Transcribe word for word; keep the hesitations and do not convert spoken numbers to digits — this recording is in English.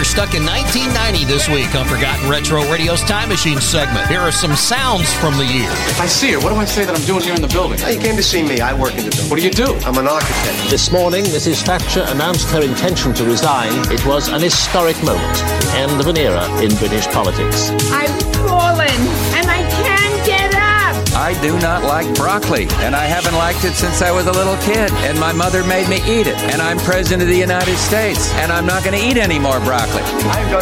we're stuck in nineteen ninety this week on Forgotten Retro Radio's Time Machine segment. Here are some sounds from the year. If I see her, what do I say that I'm doing here in the building? Oh, you came to see me. I work in the building. What do you do? I'm an architect. This morning, Missus Thatcher announced her intention to resign. It was an historic moment, end of an era in British politics. I've fallen, and I can't get up. I do not like broccoli, and I haven't liked it since I was a little kid, and my mother made me eat it, and I'm President of the United States, and I'm not going to eat any more broccoli. I've done